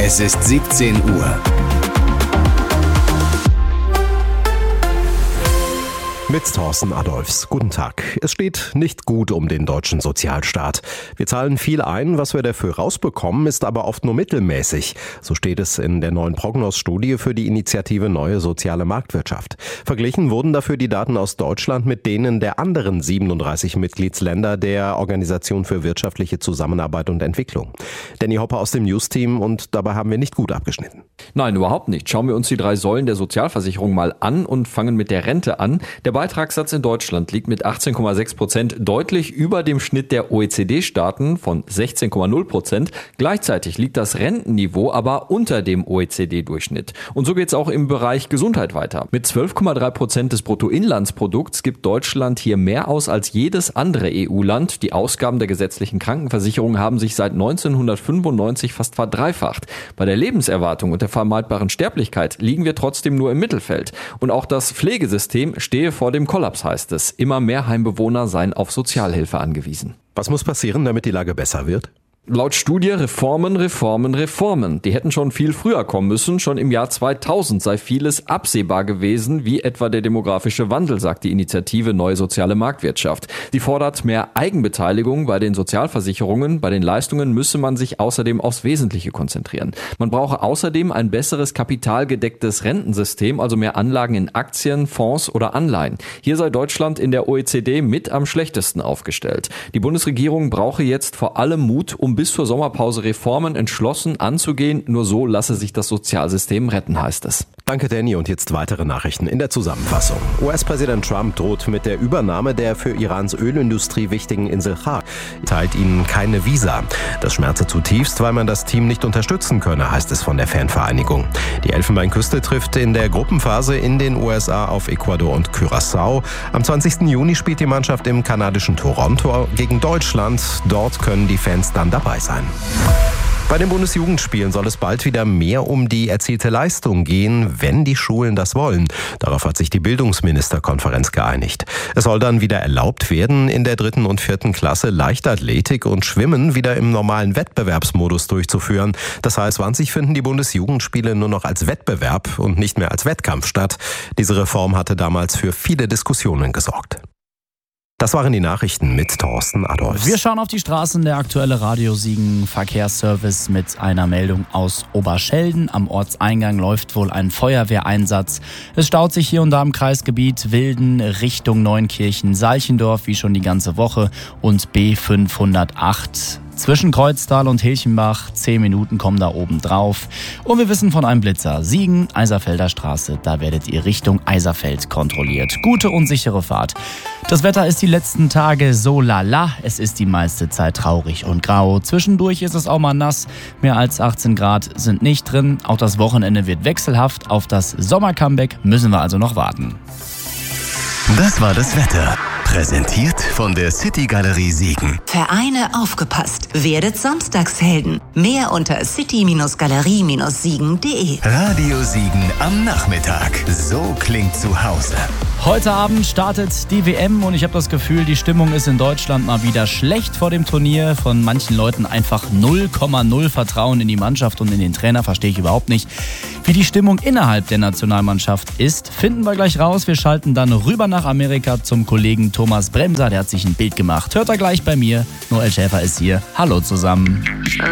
Es ist 17 Uhr. Mit Thorsten Adolphs. Guten Tag. Es steht nicht gut um den deutschen Sozialstaat. Wir zahlen viel ein, was wir dafür rausbekommen, ist aber oft nur mittelmäßig. So steht es in der neuen Prognos-Studie für die Initiative Neue Soziale Marktwirtschaft. Verglichen wurden dafür die Daten aus Deutschland mit denen der anderen 37 Mitgliedsländer der Organisation für wirtschaftliche Zusammenarbeit und Entwicklung. Danny Hopper aus dem News-Team, und dabei haben wir nicht gut abgeschnitten. Nein, überhaupt nicht. Schauen wir uns die 3 Säulen der Sozialversicherung mal an und fangen mit der Rente an. Der Beitragssatz in Deutschland liegt mit 18,6% deutlich über dem Schnitt der OECD-Staaten von 16,0%. Gleichzeitig liegt das Rentenniveau aber unter dem OECD-Durchschnitt. Und so geht es auch im Bereich Gesundheit weiter. Mit 12,3% des Bruttoinlandsprodukts gibt Deutschland hier mehr aus als jedes andere EU-Land. Die Ausgaben der gesetzlichen Krankenversicherung haben sich seit 1995 fast verdreifacht. Bei der Lebenserwartung und der vermeidbaren Sterblichkeit liegen wir trotzdem nur im Mittelfeld. Und auch das Pflegesystem stehe vor dem Kollaps, heißt es. Immer mehr Heimbewohner seien auf Sozialhilfe angewiesen. Was muss passieren, damit die Lage besser wird? Laut Studie Reformen. Die hätten schon viel früher kommen müssen. Schon im Jahr 2000 sei vieles absehbar gewesen, wie etwa der demografische Wandel, sagt die Initiative Neue Soziale Marktwirtschaft. Sie fordert mehr Eigenbeteiligung bei den Sozialversicherungen. Bei den Leistungen müsse man sich außerdem aufs Wesentliche konzentrieren. Man brauche außerdem ein besseres kapitalgedecktes Rentensystem, also mehr Anlagen in Aktien, Fonds oder Anleihen. Hier sei Deutschland in der OECD mit am schlechtesten aufgestellt. Die Bundesregierung brauche jetzt vor allem Mut, um bis zur Sommerpause Reformen entschlossen anzugehen. Nur so lasse sich das Sozialsystem retten, heißt es. Danke, Danny. Und jetzt weitere Nachrichten in der Zusammenfassung. US-Präsident Trump droht mit der Übernahme der für Irans Ölindustrie wichtigen Insel Char. Teilt ihnen keine Visa. Das schmerze zutiefst, weil man das Team nicht unterstützen könne, heißt es von der Fanvereinigung. Die Elfenbeinküste trifft in der Gruppenphase in den USA auf Ecuador und Curaçao. Am 20. Juni spielt die Mannschaft im kanadischen Toronto gegen Deutschland. Dort können die Fans dann dabei sein. Bei den Bundesjugendspielen soll es bald wieder mehr um die erzielte Leistung gehen, wenn die Schulen das wollen. Darauf hat sich die Bildungsministerkonferenz geeinigt. Es soll dann wieder erlaubt werden, in der 3. und 4. Klasse Leichtathletik und Schwimmen wieder im normalen Wettbewerbsmodus durchzuführen. Das heißt, 20 finden die Bundesjugendspiele nur noch als Wettbewerb und nicht mehr als Wettkampf statt. Diese Reform hatte damals für viele Diskussionen gesorgt. Das waren die Nachrichten mit Thorsten Adolphs. Wir schauen auf die Straßen. Der aktuelle Radio Siegen Verkehrsservice mit einer Meldung aus Oberschelden. Am Ortseingang läuft wohl ein Feuerwehreinsatz. Es staut sich hier und da im Kreisgebiet Wilden Richtung Neunkirchen-Salchendorf wie schon die ganze Woche und B508. Zwischen Kreuztal und Hilchenbach, 10 Minuten kommen da oben drauf. Und wir wissen von einem Blitzer. Siegen, Eiserfelder Straße, da werdet ihr Richtung Eiserfeld kontrolliert. Gute und sichere Fahrt. Das Wetter ist die letzten Tage so lala. Es ist die meiste Zeit traurig und grau. Zwischendurch ist es auch mal nass. Mehr als 18 Grad sind nicht drin. Auch das Wochenende wird wechselhaft. Auf das Sommer-Comeback müssen wir also noch warten. Das war das Wetter. Präsentiert von der City Galerie Siegen. Vereine aufgepasst. Werdet Samstagshelden. Mehr unter city-galerie-siegen.de. Radio Siegen am Nachmittag. So klingt zu Hause. Heute Abend startet die WM und ich habe das Gefühl, die Stimmung ist in Deutschland mal wieder schlecht vor dem Turnier. Von manchen Leuten einfach 0,0 Vertrauen in die Mannschaft und in den Trainer. Verstehe ich überhaupt nicht. Wie die Stimmung innerhalb der Nationalmannschaft ist, finden wir gleich raus. Wir schalten dann rüber nach Amerika zum Kollegen Thomas Bremser. Der hat sich ein Bild gemacht. Hört er gleich bei mir. Noel Schäfer ist hier. Hallo zusammen.